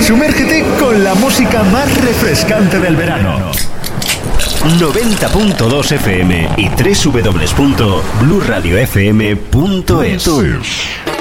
Sumérgete con la música más refrescante del verano. 90.2 FM y www.bluradiofm.es.